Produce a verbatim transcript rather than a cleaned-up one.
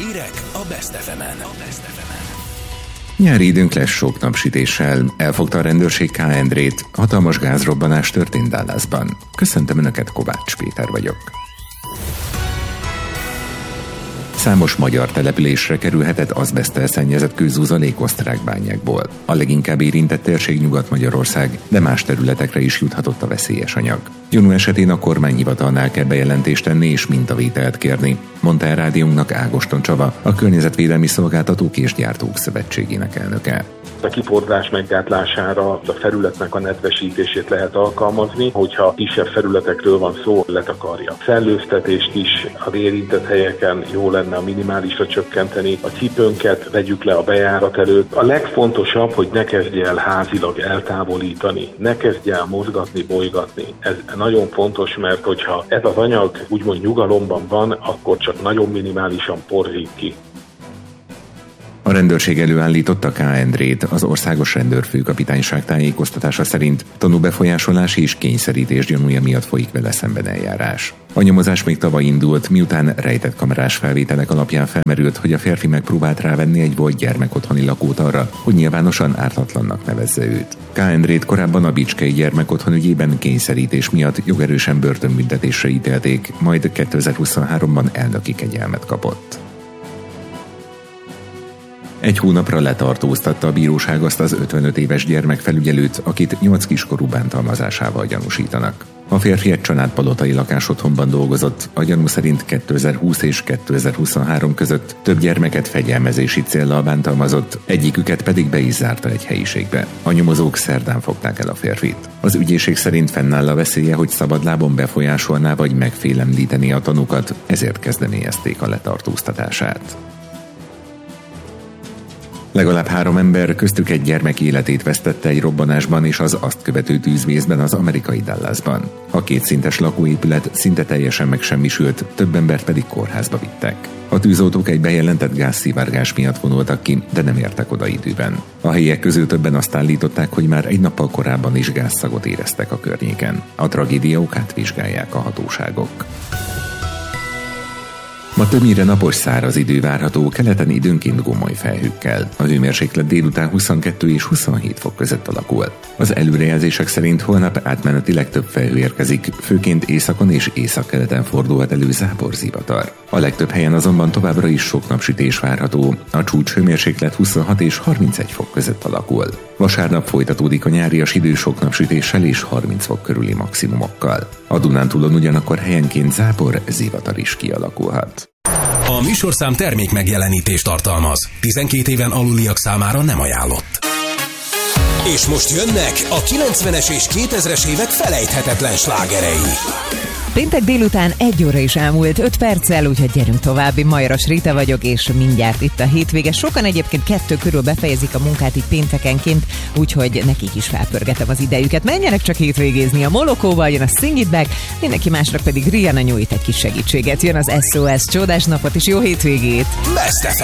Hírek a Best ef emen. Nyári időnk lesz sok napsütéssel. Elfogta a rendőrség K. Endrét. Hatalmas gázrobbanás történt Dallasban. Köszöntöm Önöket, Kovács Péter vagyok. Számos magyar településre kerülhetett azbeszttel szennyezett kőzúzalék osztrák bányákból. A leginkább érintett térség Nyugat-Magyarország, de más területekre is juthatott a veszélyes anyag. Gyanú esetén a kormányhivatalnál kell bejelentést tenni és mintavételt kérni, mondta el rádiónknak Ágoston Csaba, a Környezetvédelmi Szolgáltatók és Gyártók Szövetségének elnöke. A kiporlás meggátlására a felületnek a nedvesítését lehet alkalmazni, hogyha kisebb felületekről van szó, letakarja. Szellőztetést is az érintett helyeken jó lenne a minimálisra csökkenteni, a cipőnket vegyük le a bejárat előtt. A legfontosabb, hogy ne kezdj el házilag eltávolítani, ne kezdj el mozgatni, bolygatni. Ez nagyon fontos, mert hogyha ez az anyag úgymond nyugalomban van, akkor csak nagyon minimálisan porzik ki. A rendőrség előállította K. Endrét. Az Országos Rendőrfőkapitányság tájékoztatása szerint tanúbefolyásolási és kényszerítés gyanúja miatt folyik vele szemben eljárás. A nyomozás még tavaly indult, miután rejtett kamerás felvételek alapján felmerült, hogy a férfi megpróbált rávenni egy volt gyermekotthoni lakót arra, hogy nyilvánosan ártatlannak nevezze őt. K. Endrét korábban a Bicskei gyermekotthon ügyében kényszerítés miatt jogerősen börtönbüntetésre ítélték, majd kétezer-huszonháromban elnöki kegyelmet kapott. Egy hónapra letartóztatta a bíróság azt az ötvenöt éves gyermekfelügyelőt, akit nyolc kiskorú bántalmazásával gyanúsítanak. A férfi egy családpalotai lakásotthonban dolgozott, a gyanú szerint kétezer-húsz és kétezer-huszonhárom között több gyermeket fegyelmezési céllal bántalmazott, egyiküket pedig be is zárta egy helyiségbe. A nyomozók szerdán fogták el a férfit. Az ügyészség szerint fennáll a veszélye, hogy szabadlábon befolyásolná vagy megfélemlíteni a tanúkat, ezért kezdeményezték a letartóztatását. Legalább három ember, köztük egy gyermek életét vesztette egy robbanásban és az azt követő tűzvészben az amerikai Dallasban. A kétszintes lakóépület szinte teljesen megsemmisült, több embert pedig kórházba vittek. A tűzoltók egy bejelentett gázszivárgás miatt vonultak ki, de nem értek oda időben. A helyiek közül többen azt állították, hogy már egy nappal korábban is gázszagot éreztek a környéken. A tragédia okát vizsgálják a hatóságok. Ma többnyire napos száraz idő várható, keleten időnként gomoly felhőkkel. A hőmérséklet délután huszonkettő és huszonhét fok között alakul. Az előrejelzések szerint holnap átmenetileg több felhő érkezik, főként északon és északkeleten fordulhat elő záporzivatar. A legtöbb helyen azonban továbbra is sok napsütés várható, a csúcs hőmérséklet huszonhat és harmincegy fok között alakul. Vasárnap folytatódik a nyárias idő sok napsütéssel és harminc fok körüli maximumokkal. A Dunántúlon ugyanakkor helyenként zápor, zivatar is kialakulhat. A műsorszám termék megjelenítést tartalmaz. tizenkét éven aluliak számára nem ajánlott. És most jönnek a kilencvenes és kétezres évek felejthetetlen slágerei. Péntek délután egy óra is elmúlt öt perccel, úgyhogy gyerünk további. Majoras Rita vagyok, és mindjárt itt a hétvége. Sokan egyébként kettő körül befejezik a munkát itt péntekenként, úgyhogy nekik is felpörgetem az idejüket. Menjenek csak hétvégézni a Molokóval, jön a Sing It Back, mindenki másra pedig Rihanna nyújt egy kis segítséget. Jön az es o es, csodás napot és jó hétvégét! Best ef